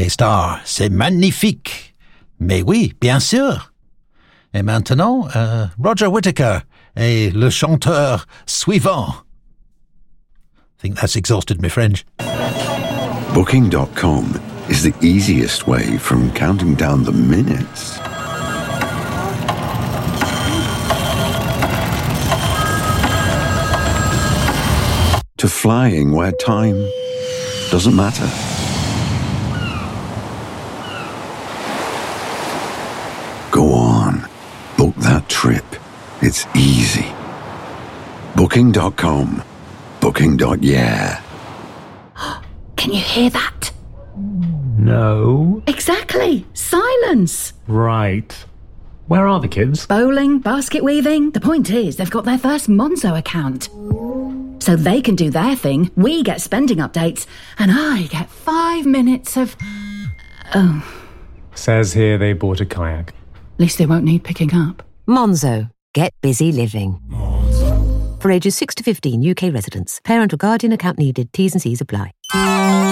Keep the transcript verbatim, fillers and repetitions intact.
les stars, c'est magnifique. Mais oui, bien sûr. Et maintenant, euh, Roger Whittaker est le chanteur suivant. I think that's exhausted my French. Booking dot com is the easiest way from counting down the minutes to flying where time doesn't matter. Go on, book that trip. It's easy. Booking dot com. Booking. Yeah. Can you hear that? No. Exactly. Silence. Right. Where are the kids? Bowling, basket weaving. The point is, they've got their first Monzo account. So they can do their thing, we get spending updates, and I get five minutes of... Oh. Says here they bought a kayak. At least they won't need picking up. Monzo. Get busy living. Monzo. For ages six to fifteen, U K residents. Parent or guardian account needed. T's and C's apply.